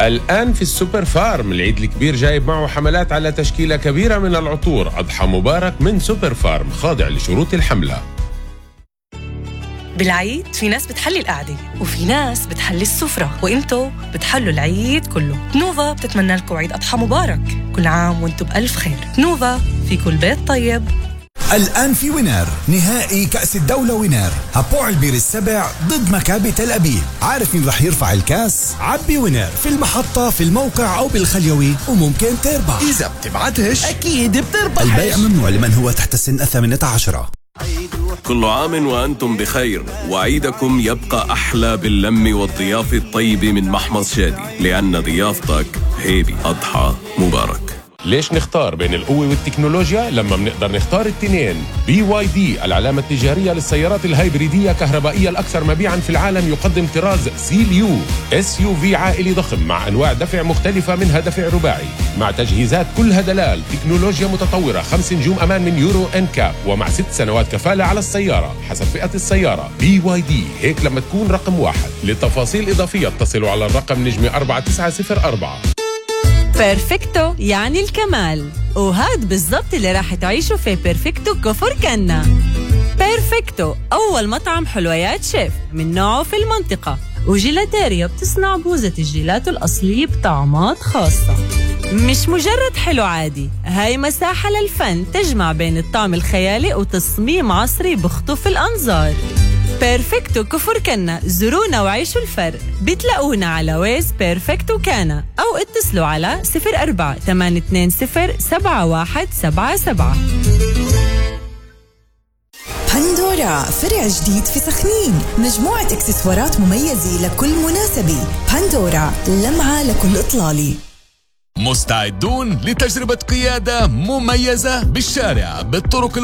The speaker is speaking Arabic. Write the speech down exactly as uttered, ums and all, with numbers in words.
الآن في السوبر فارم العيد الكبير جايب معه حملات على تشكيلة كبيرة من العطور. أضحى مبارك من سوبر فارم، خاضع لشروط الحملة. بالعيد في ناس بتحلي القعدة وفي ناس بتحلي السفرة، وإنتو بتحلوا العيد كله. نوفا بتتمنى لكم عيد أضحى مبارك، كل عام وإنتو بألف خير. نوفا في كل بيت طيب. الآن في وينار نهائي كأس الدولة. وينار هبوع البير السبع ضد مكابي تل أبيب. عارف مين رح يرفع الكاس؟ عبي وينار في المحطة، في الموقع أو بالخليوي، وممكن تربح. إذا بتبعتش أكيد بتربح. البيع ممنوع لمن هو تحت السن الثامنة عشرة. كل عام وأنتم بخير، وعيدكم يبقى أحلى باللم والضيافة الطيبة من محمص شادي، لأن ضيافتك هيبي. أضحى مبارك. ليش نختار بين القوة والتكنولوجيا لما بنقدر نختار التنين؟ بي واي دي العلامة التجارية للسيارات الهايبريدية كهربائية الأكثر مبيعاً في العالم، يقدم طراز سيليو اس يو في عائلي ضخم مع أنواع دفع مختلفة، منها دفع رباعي مع تجهيزات كلها دلال، تكنولوجيا متطورة، خمس نجوم أمان من يورو إن كاب، ومع ست سنوات كفالة على السيارة حسب فئة السيارة. بي واي دي هيك لما تكون رقم واحد. لتفاصيل إضافية اتصلوا على الرقم نجمة أربعة تسعة صفر أربعة. بيرفكتو يعني الكمال، وهاد بالضبط اللي راح تعيشوا في بيرفكتو كفر كنا. بيرفكتو أول مطعم حلويات شيف من نوعه في المنطقة، وجيلاتيريا بتصنع بوزة الجيلاتو الأصلية بطعمات خاصة. مش مجرد حلو عادي، هاي مساحة للفن تجمع بين الطعم الخيالي وتصميم عصري بخطف الأنظار. بيرفكتو كفر كنا، زورونا وعيشوا الفرق. بتلاقونا على ويز بيرفكتو كانا، أو اتصلوا على صفر أربعة ثمانية اثنين صفر سبعة واحد سبعة سبعة. بندورا فرع جديد في سخنين، مجموعة اكسسوارات مميزة لكل مناسبة. بندورا لمعة لكل إطلالي. مستعدون لتجربة قيادة مميزة بالشارع بالطرق